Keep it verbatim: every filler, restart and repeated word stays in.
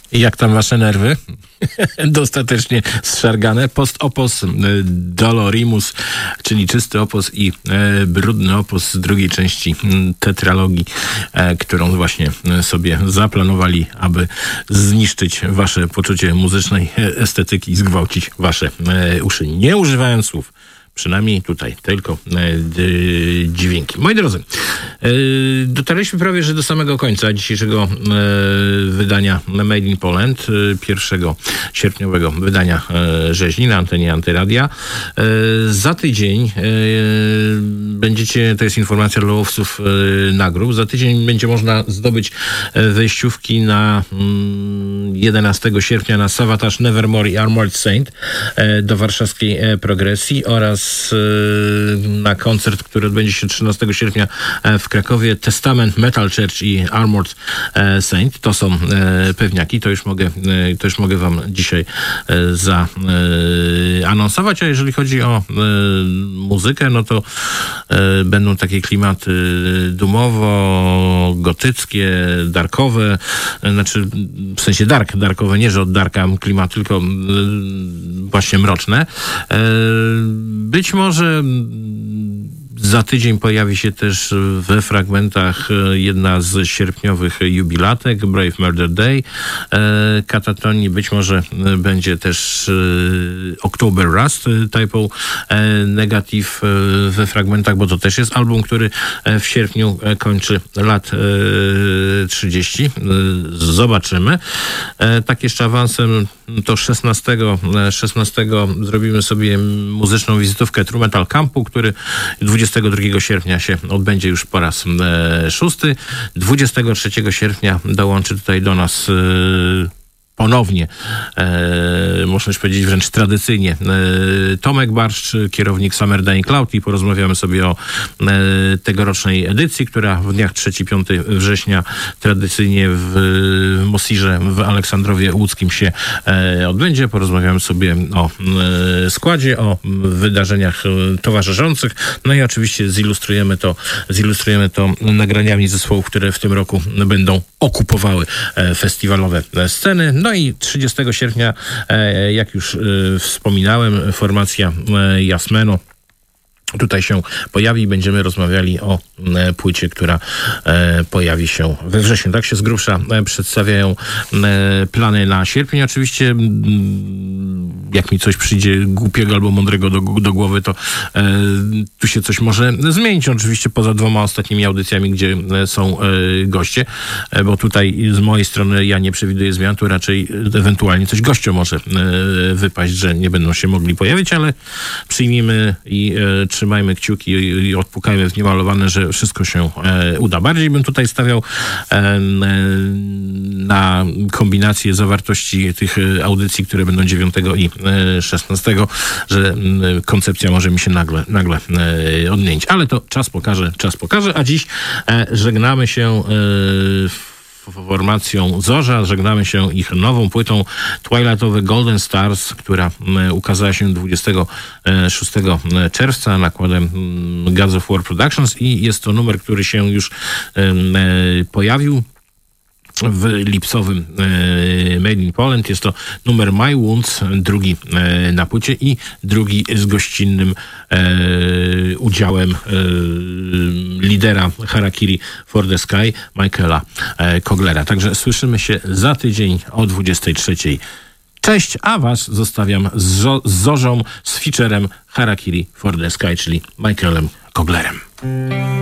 Jak tam wasze nerwy? Dostatecznie zszargane. Post opos dolorimus, czyli czysty opos i e, brudny opos z drugiej części tetralogii, e, którą właśnie sobie zaplanowali, aby zniszczyć wasze poczucie muzycznej estetyki i zgwałcić wasze e, uszy. Nie używając słów. Przynajmniej tutaj tylko e, dźwięki. Moi drodzy, e, dotarliśmy prawie że do samego końca dzisiejszego e, wydania Made in Poland, e, pierwszego sierpniowego wydania e, rzeźni na antenie Antyradia. E, za tydzień e, będziecie, to jest informacja dla łowców e, nagród, za tydzień będzie można zdobyć e, wejściówki na mm, jedenastego sierpnia na Savatage Nevermore i Armored Saint e, do warszawskiej e, Progresji oraz na koncert, który odbędzie się trzynastego sierpnia w Krakowie. Testament, Metal Church i Armored Saint. To są pewniaki. To już mogę, to już mogę wam dzisiaj zaanonsować. A jeżeli chodzi o muzykę, no to będą takie klimaty dumowo-gotyckie, darkowe. Znaczy, w sensie dark, darkowe, nie, że od darka klimat, tylko właśnie mroczne. Być może za tydzień pojawi się też we fragmentach jedna z sierpniowych jubilatek, Brave Murder Day, Katatonii. Być może będzie też October Rust, Typo Negative we fragmentach, bo to też jest album, który w sierpniu kończy lat trzydzieści. Zobaczymy. Tak jeszcze awansem, to szesnastego zrobimy sobie muzyczną wizytówkę True Metal Campu, który dwudziestego drugiego sierpnia się odbędzie już po raz e, szósty. dwudziestego trzeciego sierpnia dołączy tutaj do nas e, ponownie, e, można już powiedzieć wręcz tradycyjnie, e, Tomek Barszcz, kierownik Summer Dying Cloud, i porozmawiamy sobie o e, tegorocznej edycji, która w dniach trzeciego do piątego września tradycyjnie w, w Mosirze w Aleksandrowie Łódzkim się e, odbędzie. Porozmawiamy sobie o e, składzie, o wydarzeniach towarzyszących, no i oczywiście zilustrujemy to, zilustrujemy to nagraniami zespołów, które w tym roku będą okupowały e, festiwalowe sceny. No i trzydziestego sierpnia, e, jak już e, wspominałem, formacja e, Jasmeno tutaj się pojawi i będziemy rozmawiali o e, płycie, która e, pojawi się we wrześniu. Tak się z grubsza e, przedstawiają e, plany na sierpień. Oczywiście m, jak mi coś przyjdzie głupiego albo mądrego do, do głowy, to e, tu się coś może zmienić. Oczywiście poza dwoma ostatnimi audycjami, gdzie e, są e, goście, e, bo tutaj z mojej strony ja nie przewiduję zmian, tu raczej ewentualnie coś gościom może e, wypaść, że nie będą się mogli pojawić, ale przyjmijmy i e, trzymajmy kciuki i odpukajmy w niemalowane, że wszystko się e, uda. Bardziej bym tutaj stawiał e, na kombinację zawartości tych audycji, które będą dziewiątego i szesnastego, że koncepcja może mi się nagle, nagle e, odmienić. Ale to czas pokaże, czas pokaże. A dziś e, żegnamy się e, formacją Zorza, żegnamy się ich nową płytą Twilight of the Golden Stars, która ukazała się dwudziestego szóstego czerwca nakładem Gods of War Productions i jest to numer, który się już pojawił w lipcowym e, Made in Poland. Jest to numer My Wounds, drugi e, na płycie i drugi z gościnnym e, udziałem e, lidera Harakiri for the Sky, Michaela e, Koglera. Także słyszymy się za tydzień o dwudziestej trzeciej. Cześć, a was zostawiam z, zo- z Zorzą, z featurem Harakiri for the Sky, czyli Michaelem Koglerem.